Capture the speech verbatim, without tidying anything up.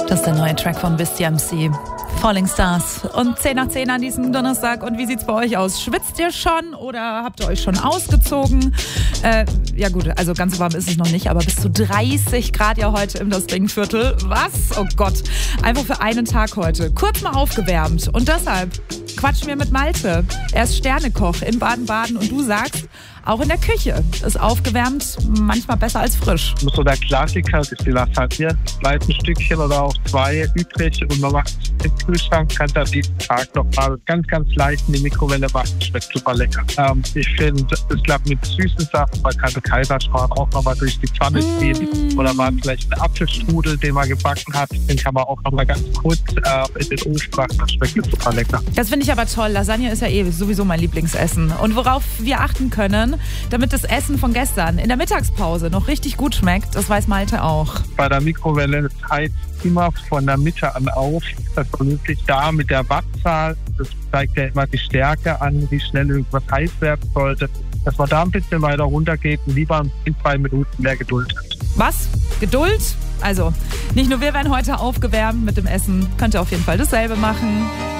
Das ist der neue Track von Bis M C. Falling Stars. Und zehn nach zehn an diesem Donnerstag. Und wie sieht's bei euch aus? Schwitzt ihr schon oder habt ihr euch schon ausgezogen? Äh, ja gut, also ganz so warm ist es noch nicht, aber bis zu dreißig Grad ja heute im Dostringviertel. Was? Oh Gott. Einfach für einen Tag heute. Kurz mal aufgewärmt. Und deshalb quatschen wir mit Malte. Er ist Sternekoch in Baden-Baden und du sagst, auch in der Küche ist aufgewärmt manchmal besser als frisch. So der Klassiker ist die Lasagne. Bleibt ein Stückchen oder auch zwei übrig und man macht es im Kühlschrank, kann dann diesen Tag noch mal ganz, ganz leicht in die Mikrowelle machen. Schmeckt super lecker. Ähm, ich finde, es klappt mit süßen Sachen. Man kann Kaiserschmarrn auch noch mal durch die Pfanne ziehen. Mm. Oder man vielleicht einen Apfelstrudel, den man gebacken hat, den kann man auch noch mal ganz kurz äh, in den Ofen machen. Das schmeckt super lecker. Das finde ich aber toll. Lasagne ist ja eh sowieso mein Lieblingsessen. Und worauf wir achten können, damit das Essen von gestern in der Mittagspause noch richtig gut schmeckt, das weiß Malte auch. Bei der Mikrowelle heizt immer von der Mitte an auf. Das ist wirklich da mit der Wattzahl. Das zeigt ja immer die Stärke an, wie schnell irgendwas heiß werden sollte. Dass man da ein bisschen weiter runtergeht und lieber in zwei Minuten mehr Geduld hat. Was? Geduld? Also, nicht nur wir werden heute aufgewärmt mit dem Essen. Könnt ihr auf jeden Fall dasselbe machen.